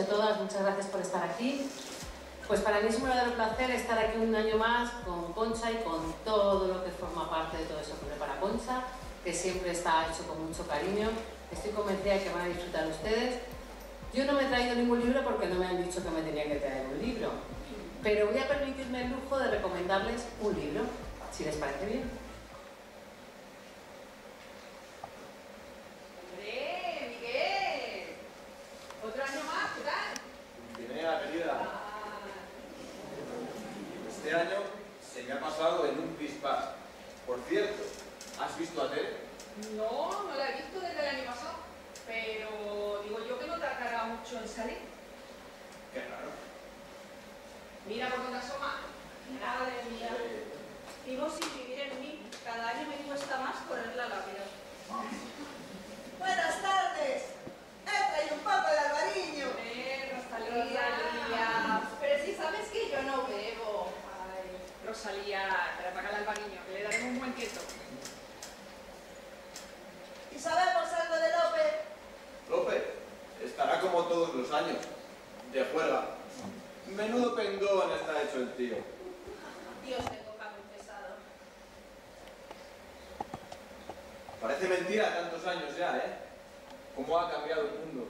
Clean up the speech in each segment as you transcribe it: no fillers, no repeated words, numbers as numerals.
A todas, muchas gracias por estar aquí. Pues para mí es un verdadero placer estar aquí un año más con Concha y con todo lo que forma parte de todo eso que prepara Concha, que siempre está hecho con mucho cariño. Estoy convencida de que van a disfrutar ustedes. Yo no me he traído ningún libro porque no me han dicho que me tenía que traer un libro, pero voy a permitirme el lujo de recomendarles un libro, si les parece bien. ¡Hombre, Miguel! ¿Otro año más? ¿Qué tal? Dulcinea, querida. Este año se me ha pasado en un pispás. Por cierto, ¿has visto a Tere? No, no la he visto desde el año pasado. Pero digo yo que no tardará mucho en salir. Qué raro. Mira por dónde asoma. Madre mía. Vivo sin vivir en mí. Cada año me cuesta más correr la lápida. Buenas tardes. He traído un poco de albariño. Rosalía. Pero si sabes que yo no bebo. Ay, Rosalía, para pagar al albariño, que le daremos un buen quieto. ¿Y sabemos algo de López? López estará como todos los años, de juerga. Menudo pendón está hecho el tío. Dios me coja muy pesado. Parece mentira tantos años ya, ¿eh? Cómo ha cambiado el mundo.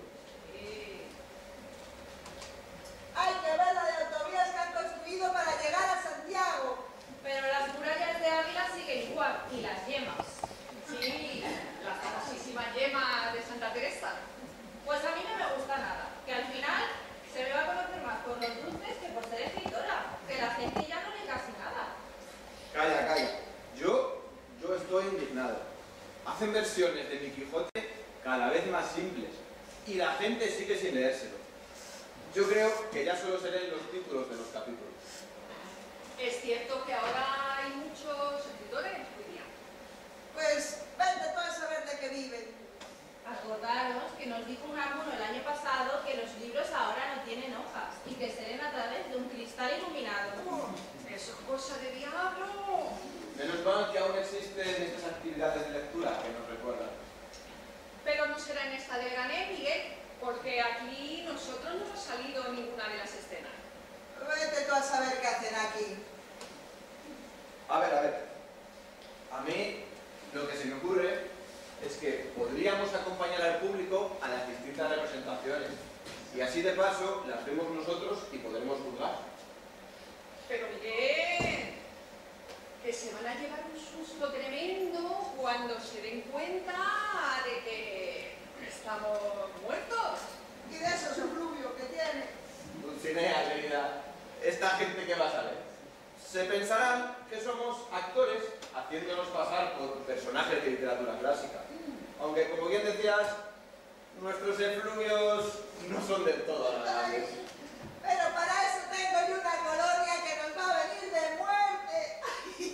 Hay que ver la de autovías que han construido para llegar a Santiago. Pero las murallas de Ávila siguen igual. Y las yemas. Sí, las famosísimas yemas de Santa Teresa. Pues a mí no me gusta nada. Que al final se me va a conocer más por los dulces que por ser escritora. Que la gente ya no lee casi nada. Calla, calla. Yo estoy indignado. Hacen versiones de Mi Quijote cada vez más simples y la gente sigue sin leérselo. Yo creo que ya solo se leen los títulos de los capítulos. Es cierto que ahora hay muchos escritores hoy día. Pues vente tú a saber de qué viven. Acordaros que nos dijo un alumno el año pasado que los libros ahora no tienen hojas y que se leen a través de un cristal iluminado. Eso es cosa de diablo. Menos mal que aún existen estas actividades de lectura que nos recuerdan. Pero no será en esta de Grané, Miguel, porque aquí nosotros no hemos salido en ninguna de las escenas. Vete tú a saber qué hacen aquí. A ver. A mí lo que se me ocurre es que podríamos acompañar al público a las distintas representaciones. Y así de paso las vemos nosotros y podremos juzgar. Pero Miguel, que se van a llevar un susto tremendo cuando se den cuenta de que estamos muertos. Y de esos efluvios que tiene. Dulcinea, querida, esta gente que va a saber. Se pensarán que somos actores haciéndonos pasar por personajes de literatura clásica. Aunque, como bien decías, nuestros efluvios no son del todo agradables. Pero para eso tengo yo una colonia que nos va a venir de muerte.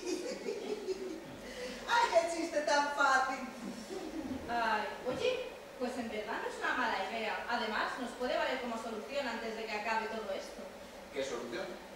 ¡Ay, qué chiste tan fácil! Ay, oye, pues en verdad no es una mala idea. Además, nos puede valer como solución antes de que acabe todo esto. ¿Qué solución?